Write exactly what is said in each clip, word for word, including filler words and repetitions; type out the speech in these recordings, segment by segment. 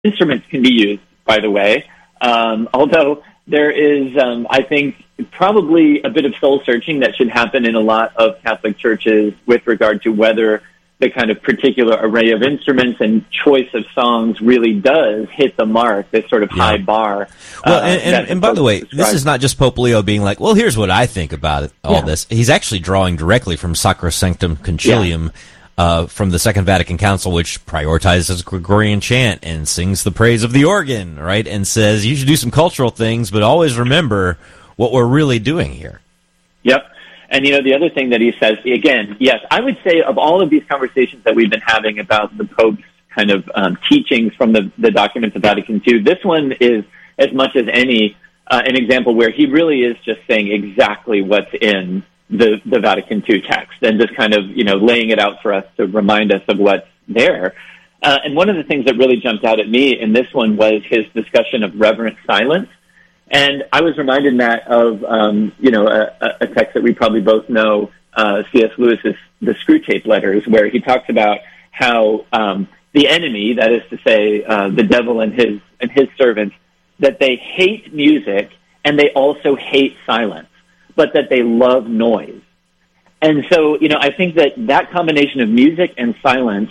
instruments can be used, by the way, um, although there is, um, I think, probably a bit of soul-searching that should happen in a lot of Catholic churches with regard to whether the kind of particular array of instruments and choice of songs really does hit the mark, this sort of yeah. high bar. Well, uh, and, and, and by the way, described. This is not just Pope Leo being like, well, here's what I think about it, all yeah. this. He's actually drawing directly from Sacrosanctum Concilium, yeah. Uh, from the Second Vatican Council, which prioritizes Gregorian chant and sings the praise of the organ, right? And says you should do some cultural things, but always remember what we're really doing here. Yep. And, you know, the other thing that he says, again, yes, I would say of all of these conversations that we've been having about the Pope's kind of um, teachings from the, the documents of Vatican Two, this one is, as much as any, uh, an example where he really is just saying exactly what's in the, the Vatican Two text and just kind of, you know, laying it out for us to remind us of what's there. Uh, and one of the things that really jumped out at me in this one was his discussion of reverent silence. And I was reminded, Matt, of, um, you know, a, a text that we probably both know, uh, C S Lewis's The Screwtape Letters, where he talks about how um, the enemy, that is to say, uh, the devil and his and his servants, that they hate music and they also hate silence, but that they love noise. And so, you know, I think that that combination of music and silence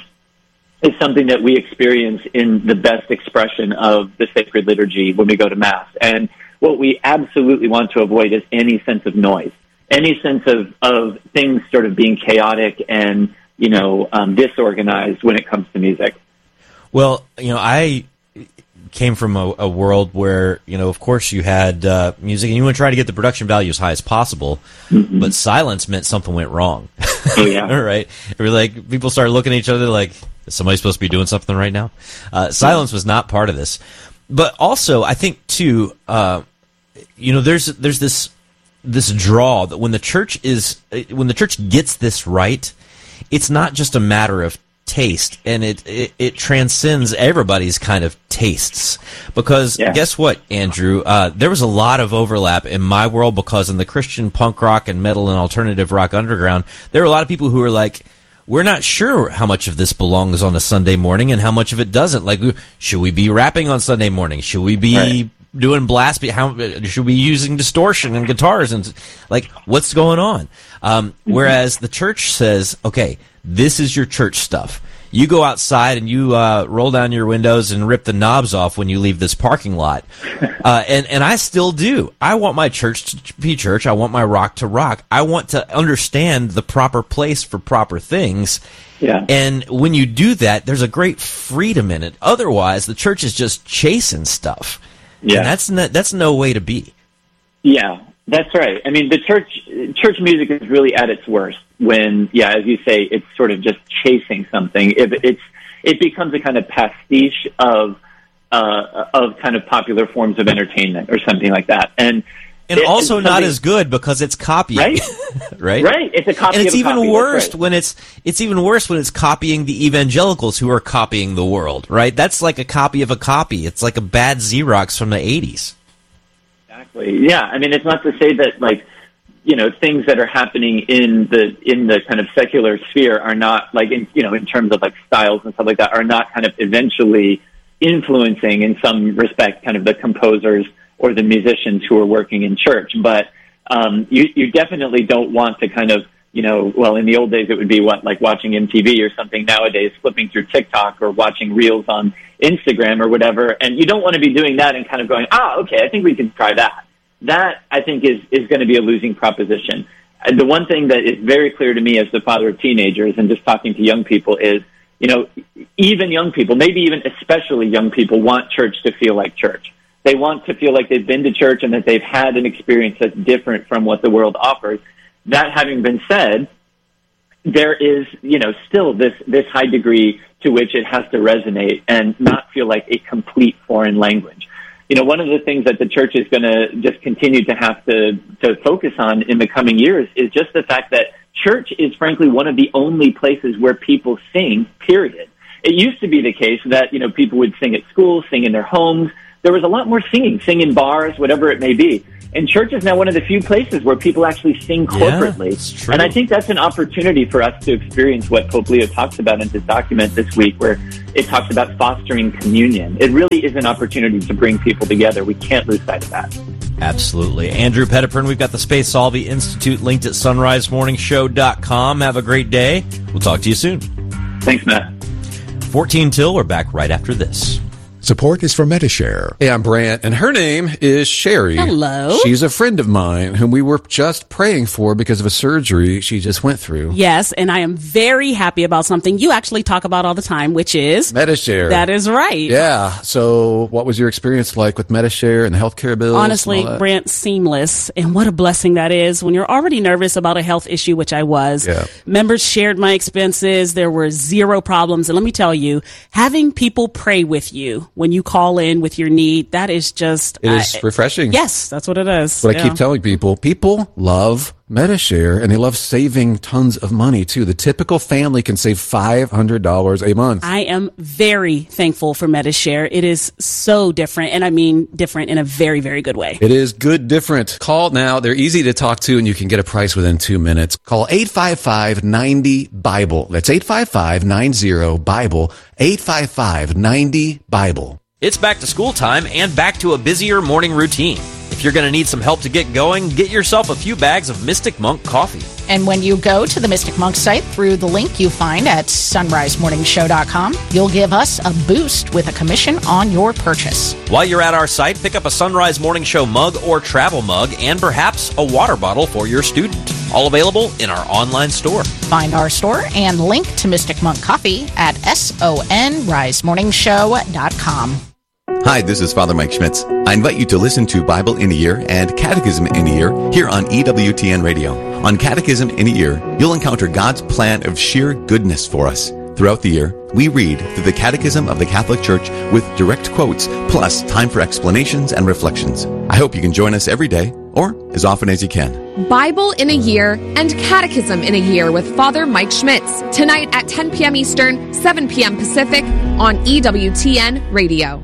is something that we experience in the best expression of the sacred liturgy when we go to Mass. And what we absolutely want to avoid is any sense of noise, any sense of, of things sort of being chaotic and, you know, um, disorganized when it comes to music. Well, you know, I came from a, a world where, you know, of course you had uh, music and you want to try to get the production value as high as possible, mm-hmm. but silence meant something went wrong. Oh, yeah. All right. It was like people started looking at each other like, is somebody supposed to be doing something right now? Uh, silence was not part of this. But also, I think, too, uh, you know, there's there's this this draw that when the church is when the church gets this right, it's not just a matter of taste, and it it, it transcends everybody's kind of tastes. Because yeah. guess what, Andrew? Uh, there was a lot of overlap in my world because in the Christian punk rock and metal and alternative rock underground, there were a lot of people who were like, we're not sure how much of this belongs on a Sunday morning and how much of it doesn't. Like, should we be rapping on Sunday morning? Should we be right. doing blast? How should we be using distortion and guitars? And like, what's going on? Um, mm-hmm. Whereas the church says, okay, this is your church stuff. You go outside and you uh, roll down your windows and rip the knobs off when you leave this parking lot. Uh, and, and I still do. I want my church to be church. I want my rock to rock. I want to understand the proper place for proper things. Yeah. And when you do that, there's a great freedom in it. Otherwise, the church is just chasing stuff. Yeah. And that's no, that's no way to be. Yeah, that's right. I mean, the church church music is really at its worst when, yeah, as you say, it's sort of just chasing something. If it's it becomes a kind of pastiche of uh, of kind of popular forms of entertainment or something like that, and and it, also not as good because it's copying, right? right, right. It's a copy, and it's of a even copy. worse right. when it's it's even worse when it's copying the evangelicals who are copying the world, right? That's like a copy of a copy. It's like a bad Xerox from the eighties. Exactly. Yeah. I mean, it's not to say that, like, you know, things that are happening in the in the kind of secular sphere are not, like, in, you know, in terms of like styles and stuff like that, are not kind of eventually influencing in some respect kind of the composers or the musicians who are working in church. But um, you you definitely don't want to kind of, you know, well, in the old days it would be what, like watching M T V or something. Nowadays, flipping through TikTok or watching reels on Instagram or whatever, and you don't want to be doing that and kind of going, ah, okay, I think we can try that. That, I think, is, is going to be a losing proposition. And the one thing that is very clear to me as the father of teenagers and just talking to young people is, you know, even young people, maybe even especially young people, want church to feel like church. They want to feel like they've been to church and that they've had an experience that's different from what the world offers. That having been said, there is, you know, still this, this high degree to which it has to resonate and not feel like a complete foreign language. You know, one of the things that the church is going to just continue to have to, to focus on in the coming years is just the fact that church is frankly one of the only places where people sing, period. It used to be the case that, you know, people would sing at school, sing in their homes, there was a lot more singing, sing in bars, whatever it may be. And church is now one of the few places where people actually sing corporately. Yeah, and I think that's an opportunity for us to experience what Pope Leo talks about in his document this week, where it talks about fostering communion. It really is an opportunity to bring people together. We can't lose sight of that. Absolutely. Andrew Petiprin, we've got the Space Solvi Institute linked at sunrise morning show dot com. Have a great day. We'll talk to you soon. Thanks, Matt. fourteen till. We're back right after this. Support is for Medi-Share. Hey, I'm Brant, and her name is Sherry. Hello. She's a friend of mine whom we were just praying for because of a surgery she just went through. Yes, and I am very happy about something you actually talk about all the time, which is Medi-Share. That is right. Yeah. So what was your experience like with Medi-Share and the healthcare bills? Honestly, Brant, seamless. And what a blessing that is when you're already nervous about a health issue, which I was. Yeah. Members shared my expenses. There were zero problems. And let me tell you, having people pray with you when you call in with your need, that is just... It is I, refreshing. Yes, that's what it is. But yeah. I keep telling people, people love Medi-Share, and they love saving tons of money, too. The typical family can save five hundred dollars a month. I am very thankful for Medi-Share. It is so different, and I mean different in a very, very good way. It is good different. Call now. They're easy to talk to, and you can get a price within two minutes. Call eight five five, nine zero, Bible. That's eight five five, nine zero, Bible. eight five five, nine zero, Bible. It's back to school time and back to a busier morning routine. If you're going to need some help to get going, get yourself a few bags of Mystic Monk coffee. And when you go to the Mystic Monk site through the link you find at sunrise morning show dot com, you'll give us a boost with a commission on your purchase. While you're at our site, pick up a Sunrise Morning Show mug or travel mug and perhaps a water bottle for your student. All available in our online store. Find our store and link to Mystic Monk Coffee at sunrise morning show dot com. Hi, this is Father Mike Schmitz. I invite you to listen to Bible in a Year and Catechism in a Year here on E W T N Radio. On Catechism in a Year, you'll encounter God's plan of sheer goodness for us. Throughout the year, we read through the Catechism of the Catholic Church with direct quotes, plus time for explanations and reflections. I hope you can join us every day, or as often as you can. Bible in a Year and Catechism in a Year with Father Mike Schmitz. Tonight at ten p.m. Eastern, seven p.m. Pacific on E W T N Radio.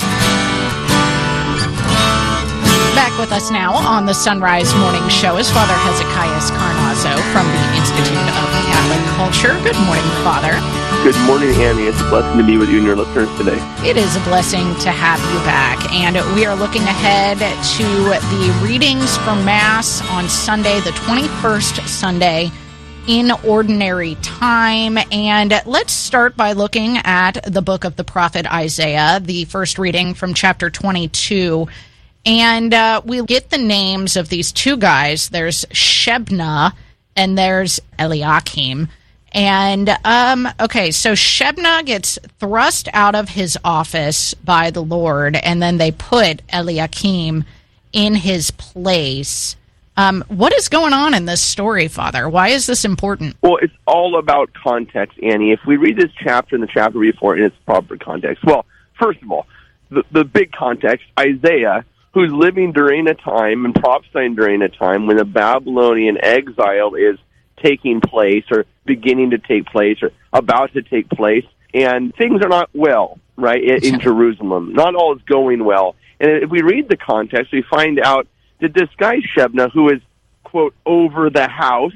Back with us now on the Sunrise Morning Show is Father Hezekias Carnazzo from the Institute of Catholic Culture. Good morning, Father. Good morning, Annie. It's a blessing to be with you and your listeners today. It is a blessing to have you back. And we are looking ahead to the readings for Mass on Sunday, the twenty-first Sunday in Ordinary Time. And let's start by looking at the book of the prophet Isaiah, the first reading from chapter twenty-two. And uh, we'll get the names of these two guys. There's Shebna and there's Eliakim. And, um, okay, so Shebna gets thrust out of his office by the Lord, and then they put Eliakim in his place. Um, what is going on in this story, Father? Why is this important? Well, it's all about context, Annie. If we read this chapter and the chapter before in its proper context, well, first of all, the, the big context, Isaiah, who's living during a time and prophesying during a time when the Babylonian exile is taking place or beginning to take place or about to take place, and things are not well, right, in, in Jerusalem. Not all is going well. And if we read the context, we find out that this guy Shebna, who is, quote, over the house,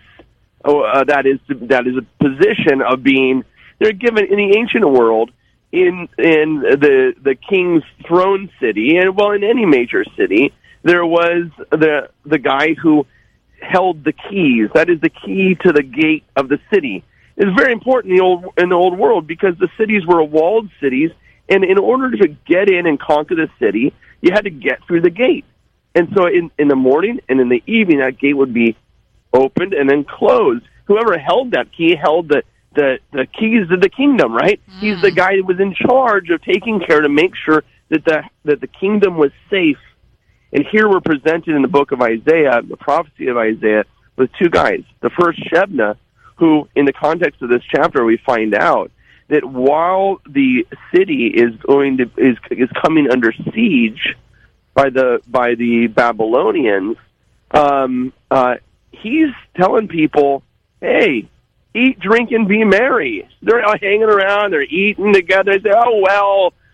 uh, that is that is a position of being, they're given in the ancient world, in in the the king's throne city, and well, in any major city, there was the the guy who held the keys. That is the key to the gate of the city. It's very important in the old in the old world because the cities were walled cities, and in order to get in and conquer the city, you had to get through the gate. And so, in in the morning and in the evening, that gate would be opened and then closed. Whoever held that key held the the, the keys to the kingdom, right? Mm. He's the guy that was in charge of taking care to make sure that the that the kingdom was safe. And here we're presented in the book of Isaiah, the prophecy of Isaiah, with two guys. The first, Shebna, who, in the context of this chapter, we find out that while the city is going to is is coming under siege by the by the Babylonians, um, uh, he's telling people, "Hey, eat, drink, and be merry." They're all hanging around, they're eating together. They say, "Oh well,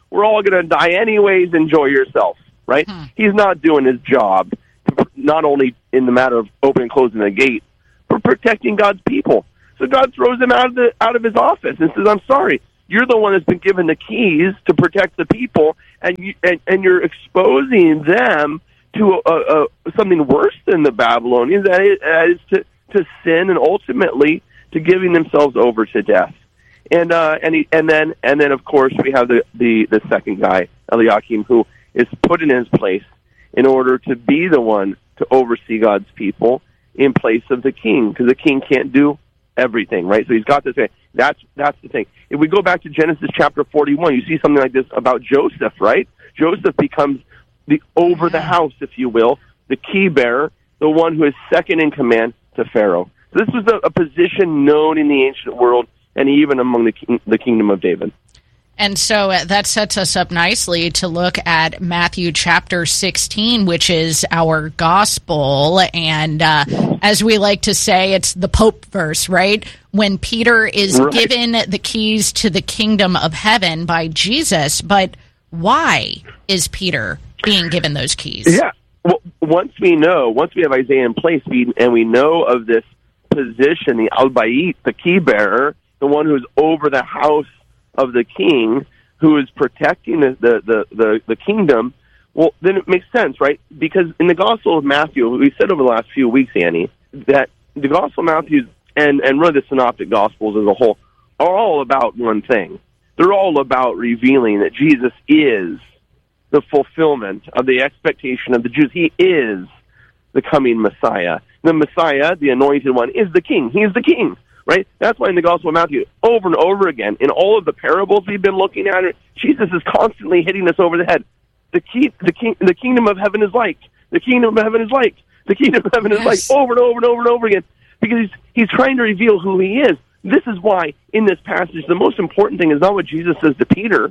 we're all going to die anyways, enjoy yourself, right? Hmm. He's not doing his job, to, not only in the matter of opening and closing the gate, but protecting God's people. So God throws him out of the out of his office and says, I'm sorry, you're the one that's been given the keys to protect the people, and, you, and, and you're exposing them to a, a, something worse than the Babylonians, that is, that is to, to sin and ultimately to giving themselves over to death. And uh, and he, and then and then of course we have the, the, the second guy, Eliakim, who is put in his place in order to be the one to oversee God's people in place of the king, because the king can't do everything, right? So he's got this. That's that's the thing. If we go back to Genesis chapter forty-one, you see something like this about Joseph, right? Joseph becomes the over the house, if you will, the key bearer, the one who is second in command to Pharaoh. So this was a, a position known in the ancient world and even among the king, the kingdom of David. And so uh, that sets us up nicely to look at Matthew chapter sixteen, which is our gospel. And uh, as we like to say, it's the Pope verse, right? When Peter is right. given the keys to the kingdom of heaven by Jesus. But why is Peter being given those keys? Yeah. Well, once we know, once we have Isaiah in place, we, and we know of this position, the Al-Bayit, the key bearer, the one who's over the house of the king, who is protecting the, the, the, the, the kingdom, well, then it makes sense, right? Because in the Gospel of Matthew, we said over the last few weeks, Annie, that the Gospel of Matthew and, and really the Synoptic Gospels as a whole are all about one thing. They're all about revealing that Jesus is the fulfillment of the expectation of the Jews. He is the coming Messiah. The Messiah, the anointed one, is the king. He is the king. Right? That's why in the Gospel of Matthew, over and over again, in all of the parables we've been looking at, Jesus is constantly hitting us over the head. The key, the king, the kingdom of heaven is like. The kingdom of heaven is like. The kingdom of heaven yes. is like. Over and over and over and over again, because he's he's trying to reveal who he is. This is why in this passage, the most important thing is not what Jesus says to Peter;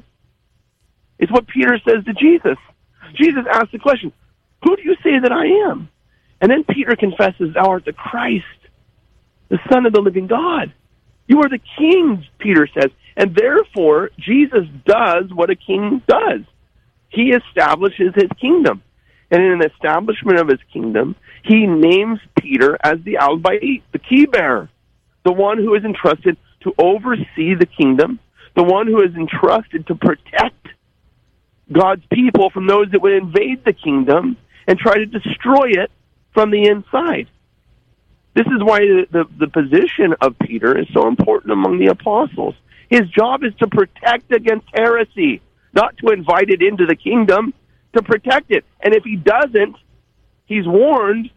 it's what Peter says to Jesus. Jesus asks the question, "Who do you say that I am?" And then Peter confesses, "Thou art the Christ, the Son of the living God." You are the king, Peter says. And therefore, Jesus does what a king does. He establishes his kingdom. And in an establishment of his kingdom, he names Peter as the Al-Bayit, the key bearer, the one who is entrusted to oversee the kingdom, the one who is entrusted to protect God's people from those that would invade the kingdom and try to destroy it from the inside. This is why the, the, the position of Peter is so important among the apostles. His job is to protect against heresy, not to invite it into the kingdom, to protect it. And if he doesn't, he's warned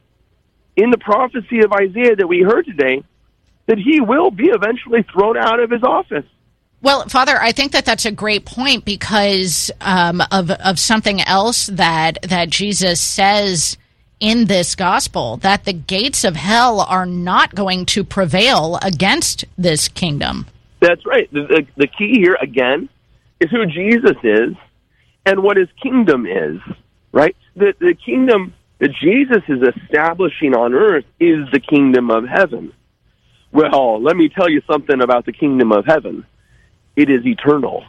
in the prophecy of Isaiah that we heard today that he will be eventually thrown out of his office. Well, Father, I think that that's a great point because um, of of something else that that Jesus says in this gospel, that the gates of hell are not going to prevail against this kingdom. That's right. The, the, the key here, again, is who Jesus is and what his kingdom is, right? The, the kingdom that Jesus is establishing on earth is the kingdom of heaven. Well, let me tell you something about the kingdom of heaven. It is eternal,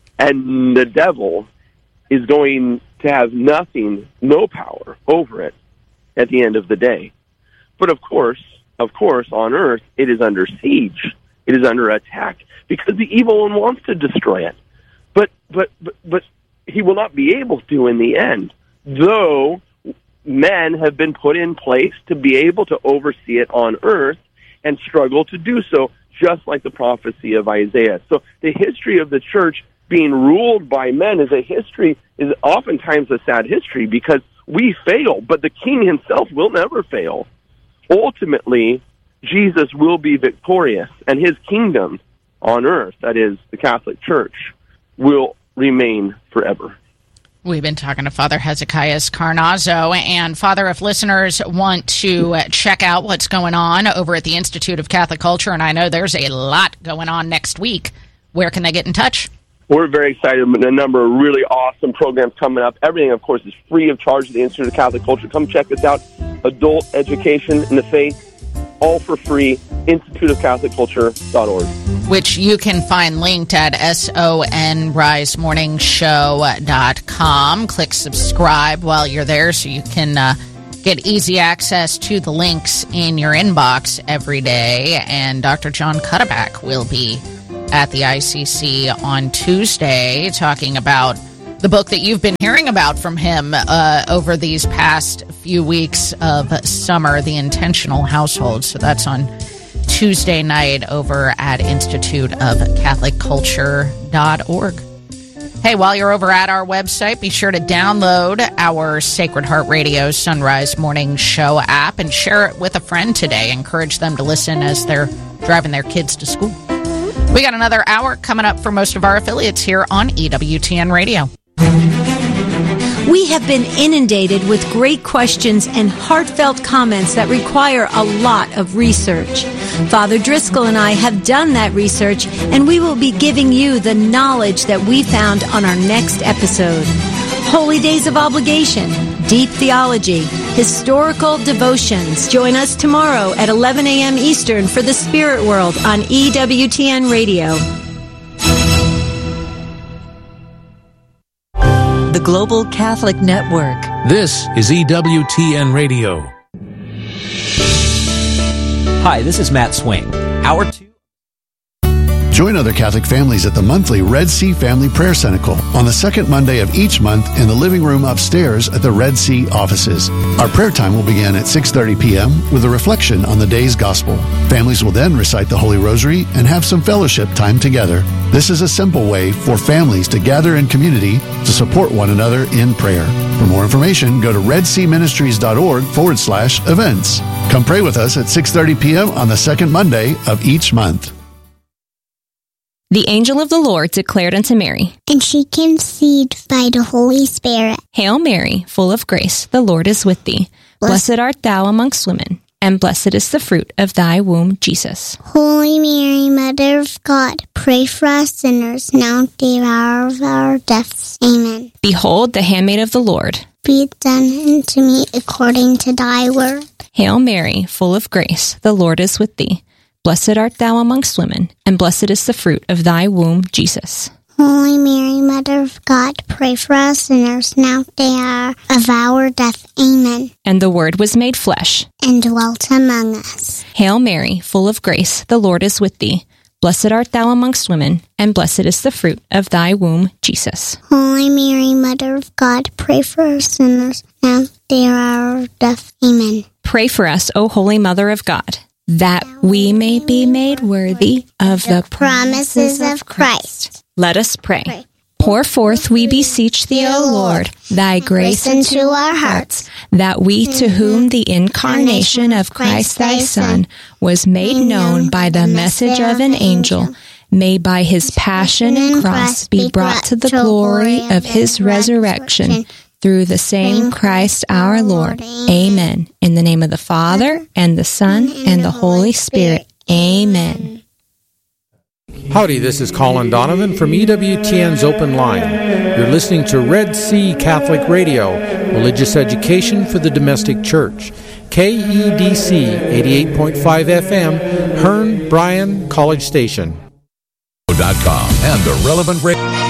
and the devil is going to have nothing, no power over it at the end of the day. But of course, of course, on earth, it is under siege. It is under attack because the evil one wants to destroy it. But, but, but, but he will not be able to in the end, though men have been put in place to be able to oversee it on earth and struggle to do so, just like the prophecy of Isaiah. So the history of the church being ruled by men is a history, is oftentimes a sad history because we fail, but the king himself will never fail. Ultimately, Jesus will be victorious, and his kingdom on earth, that is the Catholic Church, will remain forever. We've been talking to Father Hezekiah Carnazzo. And, Father, if listeners want to check out what's going on over at the Institute of Catholic Culture, and I know there's a lot going on next week, where can they get in touch? We're very excited. A number of really awesome programs coming up. Everything, of course, is free of charge at the Institute of Catholic Culture. Come check us out. Adult education in the faith, all for free, institute of catholic culture dot org. Which you can find linked at sonrise morning show dot com. Click subscribe while you're there so you can uh, get easy access to the links in your inbox every day. And Doctor John Cuddeback will be at the I C C on Tuesday talking about the book that you've been hearing about from him uh, over these past few weeks of summer, The Intentional Household. So that's on Tuesday night over at institute of catholic culture dot org. Hey, while you're over at our website, be sure to download our Sacred Heart Radio Sunrise Morning Show app and share it with a friend today. Encourage them to listen as they're driving their kids to school. We got another hour coming up for most of our affiliates here on E W T N Radio. We have been inundated with great questions and heartfelt comments that require a lot of research. Father Driscoll and I have done that research, and we will be giving you the knowledge that we found on our next episode. Holy Days of Obligation, Deep Theology, Historical Devotions. Join us tomorrow at eleven a.m. Eastern for the Spirit World on E W T N Radio. The Global Catholic Network. This is E W T N Radio. Hi, this is Matt Swain. Hour two. Join other Catholic families at the monthly Red Sea Family Prayer Cenacle on the second Monday of each month in the living room upstairs at the Red Sea offices. Our prayer time will begin at six thirty p.m. with a reflection on the day's gospel. Families will then recite the Holy Rosary and have some fellowship time together. This is a simple way for families to gather in community to support one another in prayer. For more information, go to redseaministries.org forward slash events. Come pray with us at six thirty p.m. on the second Monday of each month. The angel of the Lord declared unto Mary, and she conceived by the Holy Spirit. Hail Mary, full of grace, the Lord is with thee. Blessed, blessed art thou amongst women, and blessed is the fruit of thy womb, Jesus. Holy Mary, Mother of God, pray for us sinners, now at the hour of our deaths. Amen. Behold, the handmaid of the Lord. Be it done unto me according to thy word. Hail Mary, full of grace, the Lord is with thee. Blessed art thou amongst women, and blessed is the fruit of thy womb, Jesus. Holy Mary, Mother of God, pray for us sinners, now at the hour of our death. Amen. And the Word was made flesh, and dwelt among us. Hail Mary, full of grace, the Lord is with thee. Blessed art thou amongst women, and blessed is the fruit of thy womb, Jesus. Holy Mary, Mother of God, pray for us sinners, now at the hour of death. Amen. Pray for us, O Holy Mother of God, that we may be made worthy of the promises of Christ. Let us pray. pray. Pour forth, we beseech thee, O Lord, thy grace into our hearts, that we, to whom the incarnation of Christ thy Son was made known by the message of an angel, may by his passion and cross be brought to the glory of his resurrection, through the same Christ our Lord. Amen. In the name of the Father, and the Son, and the Holy Spirit. Amen. Howdy, this is Colin Donovan from E W T N's Open Line. You're listening to Red Sea Catholic Radio, religious education for the domestic church. K E D C eighty-eight point five F M, Hearn, Bryan, College Station. Dot com and the relevant radio.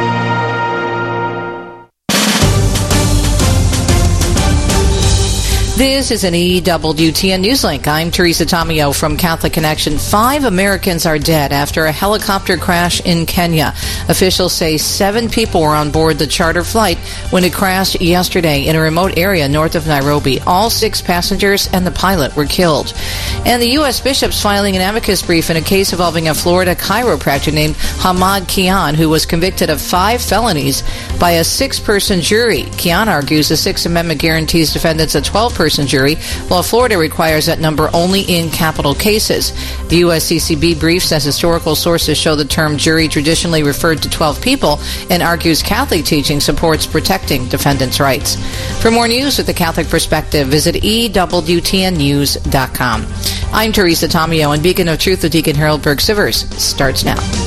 This is an E W T N Newslink. I'm Teresa Tomeo from Catholic Connection. Five Americans are dead after a helicopter crash in Kenya. Officials say seven people were on board the charter flight when it crashed yesterday in a remote area north of Nairobi. All six passengers and the pilot were killed. And the U S bishops filing an amicus brief in a case involving a Florida chiropractor named Hamad Kian, who was convicted of five felonies by a six-person jury. Kian argues the Sixth Amendment guarantees defendants a twelve-person jury, while Florida requires that number only in capital cases. The U S C C B brief says historical sources show the term jury traditionally referred to twelve people and argues Catholic teaching supports protecting defendants' rights. For more news with the Catholic perspective, visit E W T N news dot com. I'm Teresa Tomeo, and Beacon of Truth with Deacon Harold Burke Sivers starts now.